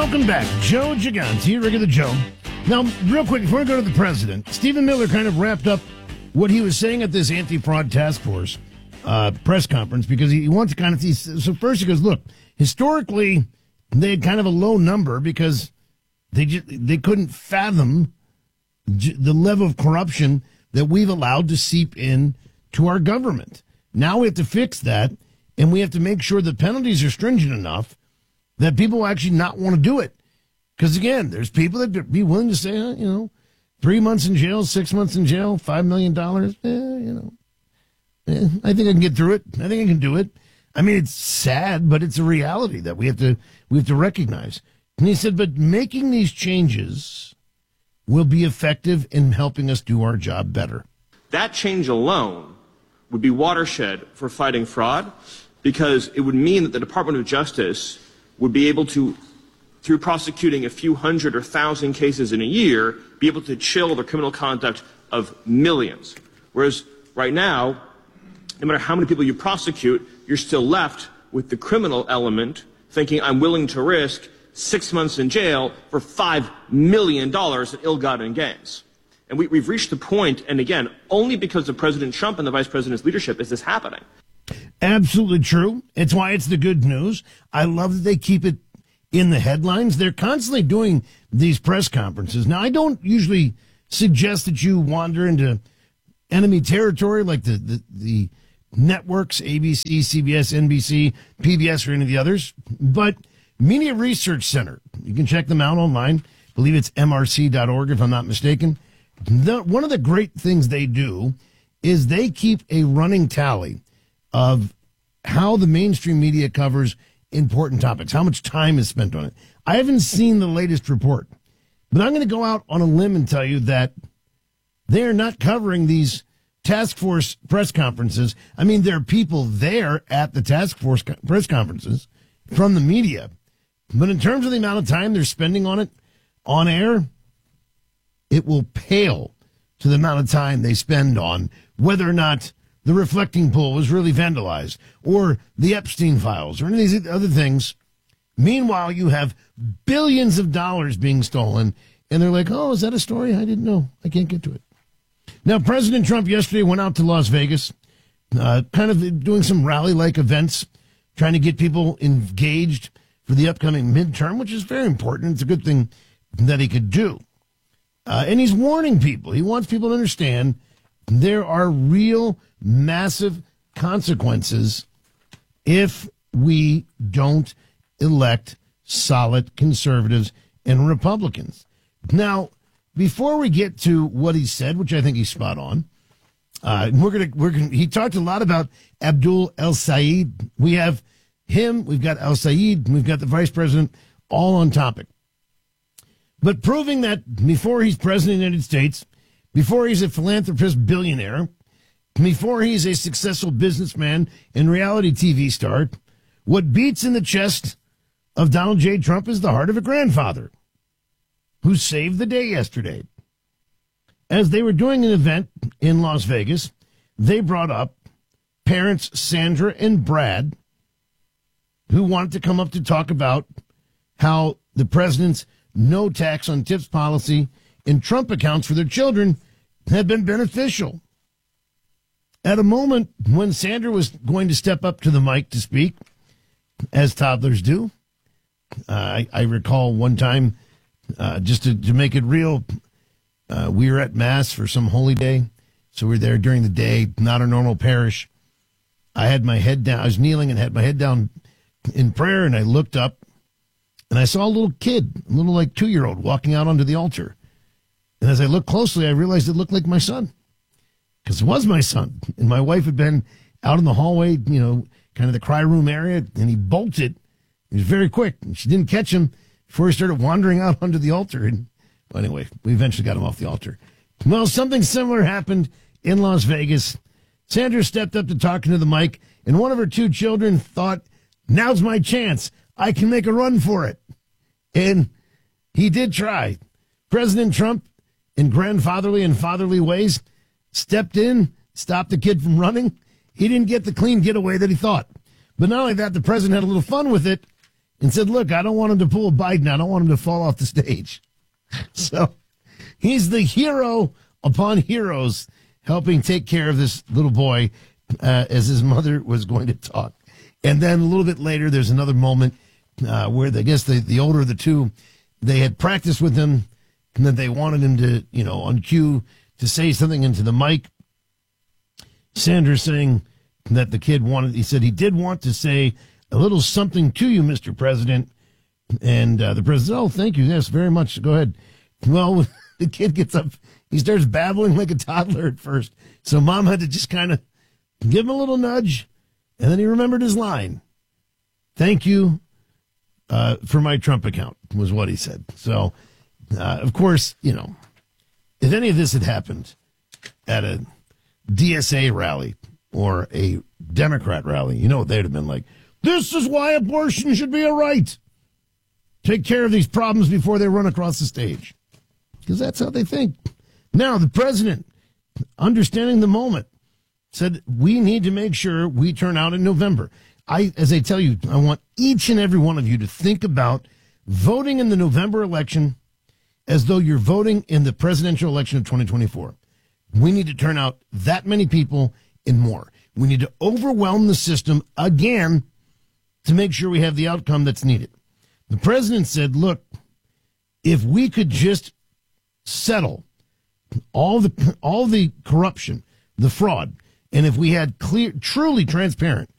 Welcome back. Joe Gigante, regular Joe. Now, real quick, before we go to the president, Stephen Miller kind of wrapped up what he was saying at this anti-fraud task force press conference because he wants to kind of see. So first he goes, look, historically, they had kind of a low number because they couldn't fathom the level of corruption that we've allowed to seep in to our government. Now we have to fix that, and we have to make sure the penalties are stringent enough that people will actually not want to do it. Because, again, there's people that be willing to say, 3 months in jail, 6 months in jail, $5 million, I think I can get through it. I think I can do it. I mean, it's sad, but it's a reality that we have to recognize. And he said, but making these changes will be effective in helping us do our job better. That change alone would be watershed for fighting fraud, because it would mean that the Department of Justice would be able to, through prosecuting a few hundred or 1,000 cases in a year, be able to chill the criminal conduct of millions. Whereas right now, no matter how many people you prosecute, you're still left with the criminal element thinking, I'm willing to risk 6 months in jail for $5 million in ill-gotten gains. And we've reached the point, and again, only because of President Trump and the Vice President's leadership is this happening. Absolutely true. It's why it's the good news. I love that they keep it in the headlines. They're constantly doing these press conferences. Now, I don't usually suggest that you wander into enemy territory like the networks, ABC, CBS, NBC, PBS, or any of the others. But Media Research Center, you can check them out online. I believe it's mrc.org, if I'm not mistaken. One of the great things they do is they keep a running tally of how the mainstream media covers important topics, how much time is spent on it. I haven't seen the latest report, but I'm going to go out on a limb and tell you that they are not covering these task force press conferences. I mean, there are people there at the task force press conferences from the media, but in terms of the amount of time they're spending on it on air, it will pale to the amount of time they spend on whether or not the reflecting pool was really vandalized or the Epstein files or any of these other things. Meanwhile, you have billions of dollars being stolen, and they're like, oh, is that a story? I didn't know. I can't get to it. Now, President Trump yesterday went out to Las Vegas, kind of doing some rally-like events, trying to get people engaged for the upcoming midterm, which is very important. It's a good thing that he could do. And he's warning people. He wants people to understand there are real massive consequences if we don't elect solid conservatives and Republicans. Now, before we get to what he said, which I think he's spot on, he talked a lot about Abdul El-Sayed. We have him, we've got El-Sayed, we've got the vice president, all on topic. But proving that before he's president of the United States, before he's a philanthropist billionaire, before he's a successful businessman and reality TV star, what beats in the chest of Donald J. Trump is the heart of a grandfather who saved the day yesterday. As they were doing an event in Las Vegas, they brought up parents Sandra and Brad, who wanted to come up to talk about how the president's no tax on tips policy and Trump accounts for their children had been beneficial. At a moment when Sandra was going to step up to the mic to speak, as toddlers do, I recall one time, just to make it real, we were at Mass for some holy day, so we were there during the day, not a normal parish. I had my head down, I was kneeling and had my head down in prayer, and I looked up, and I saw a little kid, a little like 2-year-old, walking out onto the altar. And as I looked closely, I realized it looked like my son, because it was my son. And my wife had been out in the hallway, kind of the cry room area, and he bolted. He was very quick, and she didn't catch him before he started wandering out onto the altar. And well, anyway, we eventually got him off the altar. Well, something similar happened in Las Vegas. Sandra stepped up to talking to the mic, and one of her 2 children thought, now's my chance. I can make a run for it. And he did try. President Trump, in grandfatherly and fatherly ways, stepped in, stopped the kid from running. He didn't get the clean getaway that he thought. But not only that, the president had a little fun with it and said, look, I don't want him to pull a Biden. I don't want him to fall off the stage. So he's the hero upon heroes helping take care of this little boy as his mother was going to talk. And then a little bit later, there's another moment where I guess the older of the two, they had practiced with him and then they wanted him to, on cue to say something into the mic. Sanders saying that the kid he said he did want to say a little something to you, Mr. President. And the president said, oh, thank you. Yes, very much. Go ahead. Well, the kid gets up. He starts babbling like a toddler at first. So mom had to just kind of give him a little nudge. And then he remembered his line. Thank you for my Trump account, was what he said. So, of course, if any of this had happened at a DSA rally or a Democrat rally, what they'd have been like. This is why abortion should be a right. Take care of these problems before they run across the stage. Because that's how they think. Now, the president, understanding the moment, said we need to make sure we turn out in November. As I tell you, I want each and every one of you to think about voting in the November election as though you're voting in the presidential election of 2024. We need to turn out that many people and more. We need to overwhelm the system again to make sure we have the outcome that's needed. The president said, look, if we could just settle all the corruption, the fraud, and if we had truly transparent